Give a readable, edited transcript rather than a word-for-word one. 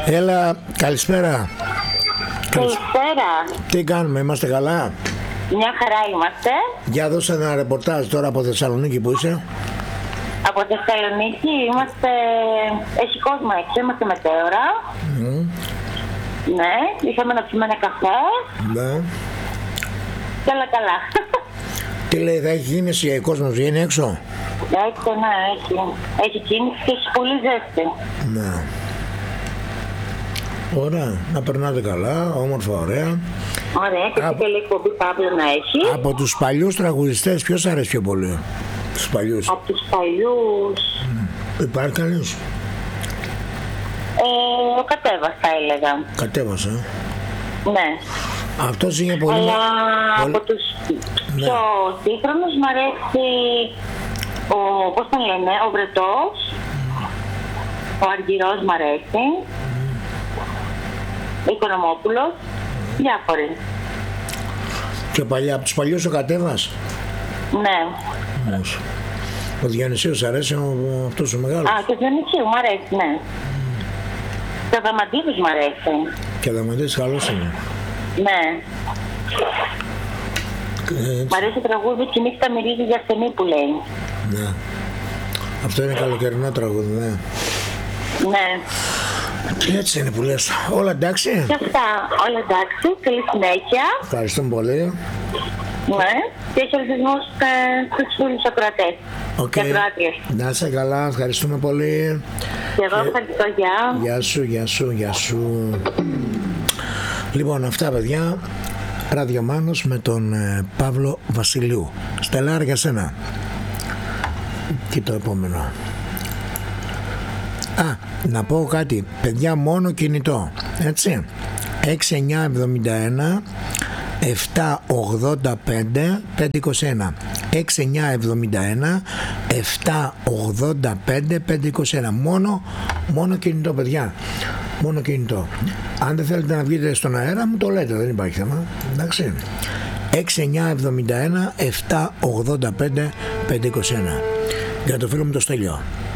Έλα, καλησπέρα. Καλησπέρα. Τι κάνουμε, είμαστε καλά? Μια χαρά είμαστε. Για δώσε ένα ρεπορτάζ τώρα από Θεσσαλονίκη, που είσαι? Από Θεσσαλονίκη είμαστε, έχει κόσμο έξω, είμαστε μετέωρα. Ναι, είχαμε να πιούμε ένα καφέ. Ναι. Καλά, καλά. Τι λέει, θα έχει κίνηση, κόσμος βγαίνει έξω? Έξω, ναι, έχει κίνηση και έχει πολύ ζέστη. Ναι. Ωραία, να περνάτε καλά, όμορφα, ωραία. Ωραία, και τι καλή εκπομπή Παύλο να έχει. Από τους παλιούς τραγουδιστές ποιος αρέσει πιο πολύ? Τους παλιούς. Από τους παλιούς. Υπάρχει κανείς? Ο Κατέβας θα έλεγα. Κατέβας, Ναι. Αυτός είναι πολύ... Αλλά πολύ... από τους πιο σύγχρονους μ' αρέσει πώς τον λένε, ο Βρετός, ο Αργυρός μ' αρέσει, ο Οικονομόπουλος, διάφοροι. Και παλιά, από τους παλιούς ο Κατέβας. Ναι. Ο Διονυσίος αρέσει, αυτός ο μεγάλος. Α, και ο Διονυσίου μ' αρέσει, ναι. Και ο Δαμαντίδης μ' αρέσει. Και ο Δαμαντίδης καλός είναι. Ναι. Μ' αρέσει το τραγούδι «Κι η νύχτα μυρίζει για στενή» που λέει. Ναι. Αυτό είναι καλοκαιρινό τραγούδι, ναι. Ναι. Έτσι είναι που λες. Όλα εντάξει? Και αυτά, όλα εντάξει. Καλή συνέχεια. Ευχαριστούμε πολύ. Ναι. Και χαιρετισμούς στους φίλους ακροατές. Και ακροάτριες. Να είσαι καλά, ευχαριστούμε πολύ. Και εγώ ευχαριστώ, γεια. Γεια σου, γεια σου, γεια σου. Λοιπόν, αυτά παιδιά. Ραδιομάνος με τον Παύλο Βασιλείου. Στελάρ για σένα. Και το επόμενο. Α, να πω κάτι. Παιδιά, μόνο κινητό. Έτσι. 6971 785 521. 6971 785 521. Μόνο κινητό, παιδιά. Μόνο κινητό. Αν δεν θέλετε να βγείτε στον αέρα, μου το λέτε, δεν υπάρχει θέμα. Εντάξει. 6971 785 521. Για το φίλο μου το Στέλιο.